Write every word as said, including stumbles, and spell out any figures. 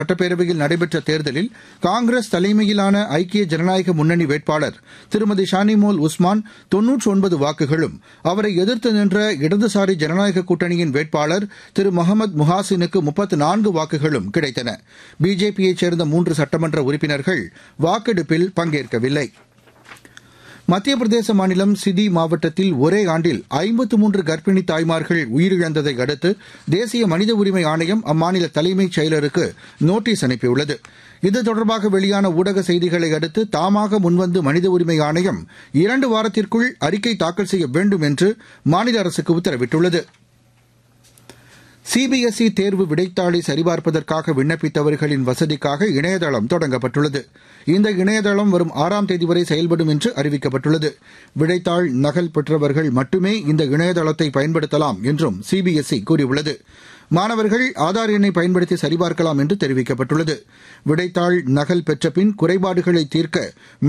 சட்டப்பேரவையில் நடைபெற்ற தேர்தலில் காங்கிரஸ் தலைமையிலான ஐக்கிய ஜனநாயக முன்னணி வேட்பாளர் திருமதி ஷானிமோல் உஸ்மான் தொன்னூற்று ஒன்பது வாக்குகளும் அவரை எதிர்த்து நின்ற இடதுசாரி ஜனநாயக கூட்டணியின் வேட்பாளர் திரு முகமது முஹாசினுக்கு முப்பத்து நான்கு வாக்குகளும் கிடைத்தன. பிஜேபியைச் சேர்ந்த மூன்று சட்டமன்ற உறுப்பினர்கள் வாக்கெடுப்பில் பங்கேற்கவில்லை. மத்திய பிரதேச மாநிலம் சிதி மாவட்டத்தில் ஒரே ஆண்டில் ஐம்பத்து மூன்று கர்ப்பிணி தாய்மார்கள் உயிரிழந்ததை அடுத்து தேசிய மனித உரிமை ஆணையம் அம்மாநில தலைமைச் செயலருக்கு நோட்டீஸ் அனுப்பியுள்ளது. இது தொடர்பாக வெளியான ஊடக செய்திகளை அடுத்து தாமாக முன்வந்து மனித உரிமை ஆணையம் இரண்டு வாரத்திற்குள் அறிக்கை தாக்கல் செய்ய வேண்டும் என்று மாநில அரசுக்கு உத்தரவிட்டுள்ளது. சிபிஎஸ்இ தேர்வு விடைத்தாளை சரிபார்ப்பதற்காக விண்ணப்பித்தவர்களின் வசதிக்காக இணையதளம் தொடங்கப்பட்டுள்ளது. இந்த இணையதளம் வரும் ஆறாம் தேதி வரை செயல்படும் என்று அறிவிக்கப்பட்டுள்ளது. விடைத்தாள் நகல் பெற்றவர்கள் மட்டுமே இந்த இணையதளத்தை பயன்படுத்தலாம் என்றும் சிபிஎஸ்இ கூறியுள்ளது. மாணவர்கள் ஆதார் எண்ணை பயன்படுத்தி சரிபார்க்கலாம் என்று தெரிவிக்கப்பட்டுள்ளது. விடைத்தாள் நகல் பெற்ற பின் குறைபாடுகளை தீர்க்க